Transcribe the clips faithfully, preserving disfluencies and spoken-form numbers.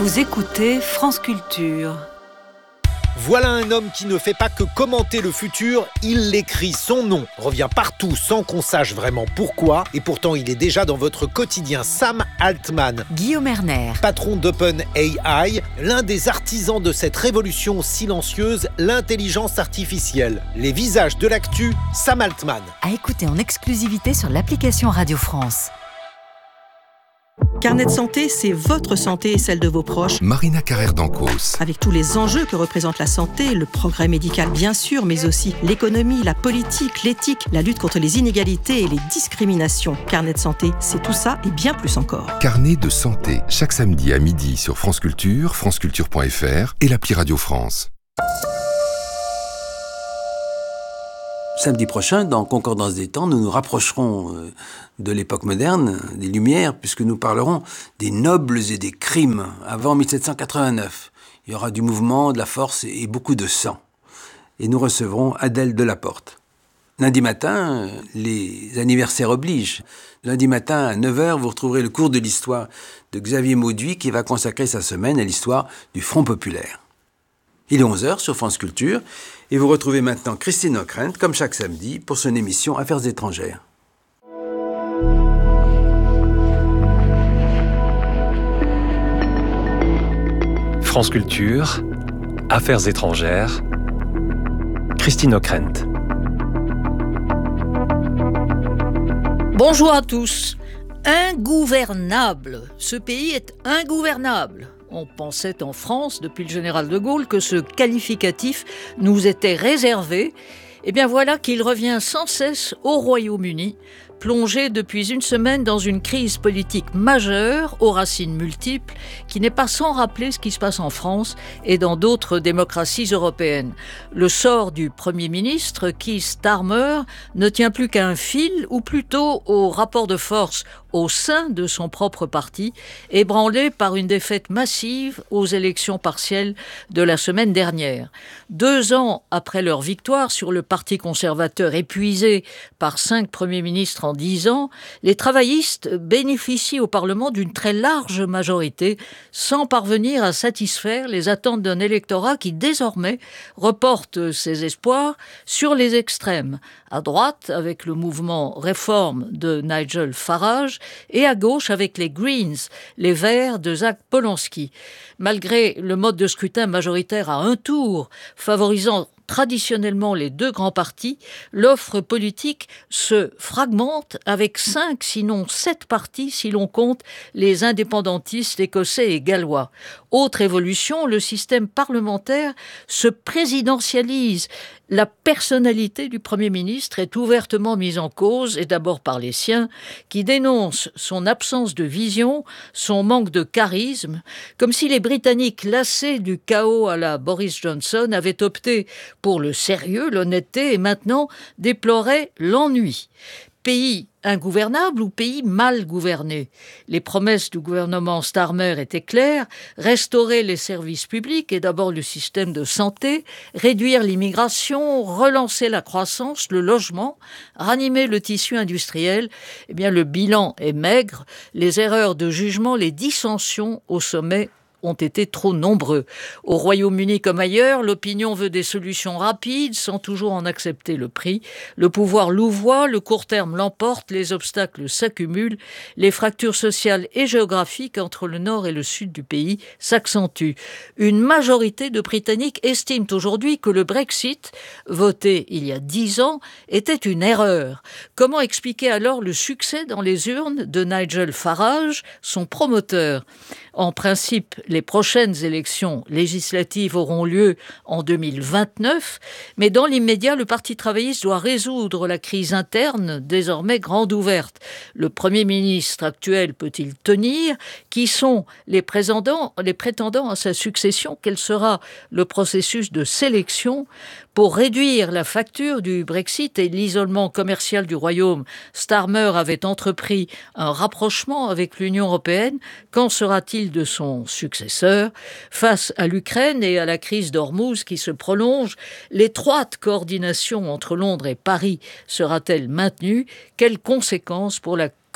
Vous écoutez France Culture. Voilà un homme qui ne fait pas que commenter le futur, il l'écrit. Son nom revient partout sans qu'on sache vraiment pourquoi. Et pourtant, il est déjà dans votre quotidien. Sam Altman. Guillaume Erner. Patron d'OpenAI, l'un des artisans de cette révolution silencieuse, l'intelligence artificielle. Les visages de l'actu, Sam Altman. À écouter en exclusivité sur l'application Radio France. Carnet de santé, c'est votre santé et celle de vos proches. Marina Carrère d'Ancos. Avec tous les enjeux que représente la santé, le progrès médical bien sûr, mais aussi l'économie, la politique, l'éthique, la lutte contre les inégalités et les discriminations. Carnet de santé, c'est tout ça et bien plus encore. Carnet de santé, chaque samedi à midi sur France Culture, franceculture point f r et l'appli Radio France. Samedi prochain, dans Concordance des temps, nous nous rapprocherons de l'époque moderne, des Lumières, puisque nous parlerons des nobles et des crimes avant dix-sept cent quatre-vingt-neuf. Il y aura du mouvement, de la force et beaucoup de sang. Et nous recevrons Adèle Delaporte. Lundi matin, les anniversaires obligent. Lundi matin, à neuf heures, vous retrouverez le cours de l'histoire de Xavier Mauduit qui va consacrer sa semaine à l'histoire du Front populaire. Il est onze heures sur France Culture et vous retrouvez maintenant Christine Ockrent, comme chaque samedi, pour son émission Affaires étrangères. France Culture, Affaires étrangères, Christine Ockrent. Bonjour à tous. Ingouvernable. Ce pays est ingouvernable. On pensait en France, depuis le général de Gaulle, que ce qualificatif nous était réservé. Eh bien voilà qu'il revient sans cesse au Royaume-Uni, plongé depuis une semaine dans une crise politique majeure, aux racines multiples, qui n'est pas sans rappeler ce qui se passe en France et dans d'autres démocraties européennes. Le sort du Premier ministre, Keir Starmer, ne tient plus qu'à un fil, ou plutôt au rapport de force au sein de son propre parti, ébranlé par une défaite massive aux élections partielles de la semaine dernière. Deux ans après leur victoire sur le Parti conservateur épuisé par cinq premiers ministres en dix ans, les travaillistes bénéficient au Parlement d'une très large majorité, sans parvenir à satisfaire les attentes d'un électorat qui désormais reporte ses espoirs sur les extrêmes, à droite avec le mouvement Réforme de Nigel Farage et à gauche avec les Greens, les Verts de Zach Polanski. Malgré le mode de scrutin majoritaire à un tour, favorisant traditionnellement les deux grands partis, l'offre politique se fragmente avec cinq, sinon sept partis si l'on compte les indépendantistes écossais et gallois. Autre évolution, le système parlementaire se présidentialise. La personnalité du Premier ministre est ouvertement mise en cause, et d'abord par les siens, qui dénoncent son absence de vision, son manque de charisme, comme si les Britanniques, lassés du chaos à la Boris Johnson, avaient opté pour le sérieux, l'honnêteté, et maintenant déploraient l'ennui. Pays ingouvernable ou pays mal gouverné? Les promesses du gouvernement Starmer étaient claires: restaurer les services publics et d'abord le système de santé, réduire l'immigration, relancer la croissance, le logement, ranimer le tissu industriel. Eh bien, le bilan est maigre, les erreurs de jugement, les dissensions au sommet ont été trop nombreux. Au Royaume-Uni comme ailleurs, l'opinion veut des solutions rapides sans toujours en accepter le prix. Le pouvoir louvoie, le court terme l'emporte, les obstacles s'accumulent, les fractures sociales et géographiques entre le nord et le sud du pays s'accentuent. Une majorité de Britanniques estiment aujourd'hui que le Brexit, voté il y a dix ans, était une erreur. Comment expliquer alors le succès dans les urnes de Nigel Farage, son promoteur ? En principe, les prochaines élections législatives auront lieu en deux mille vingt-neuf, mais dans l'immédiat, le Parti travailliste doit résoudre la crise interne, désormais grande ouverte. Le Premier ministre actuel peut-il tenir? Qui sont les prétendants, les prétendants à sa succession? Quel sera le processus de sélection? Pour réduire la facture du Brexit et l'isolement commercial du Royaume, Starmer avait entrepris un rapprochement avec l'Union européenne. Qu'en sera-t-il de son successeur? Face à l'Ukraine et à la crise d'Ormuz qui se prolonge, l'étroite coordination entre Londres et Paris sera-t-elle maintenue? Quelles conséquences pour la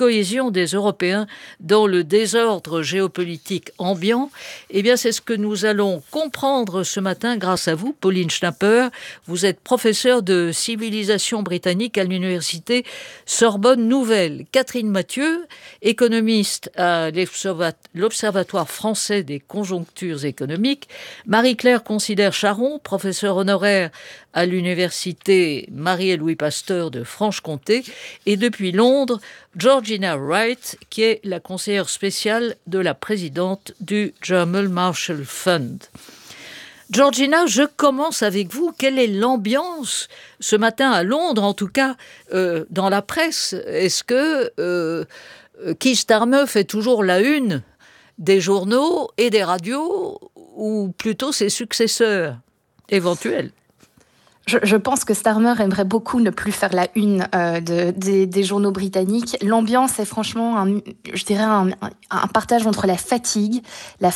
cohésion des Européens dans le désordre géopolitique ambiant. Eh bien, c'est ce que nous allons comprendre ce matin grâce à vous, Pauline Schnapper. Vous êtes professeure de civilisation britannique à l'université Sorbonne Nouvelle. Catherine Mathieu, économiste à l'Observatoire français des conjonctures économiques. Marie-Claire Considère-Charon, professeure honoraire à l'université Marie et Louis Pasteur de Franche-Comté. Et depuis Londres, Georgina Wright, qui est la conseillère spéciale de la présidente du German Marshall Fund. Georgina, je commence avec vous. Quelle est l'ambiance ce matin à Londres, en tout cas euh, dans la presse? Est-ce que euh, Keir Starmer fait toujours la une des journaux et des radios, ou plutôt ses successeurs éventuels? Je, je pense que Starmer aimerait beaucoup ne plus faire la une euh, de, des, des journaux britanniques. L'ambiance est franchement, un, je dirais, un, un partage entre la fatigue, la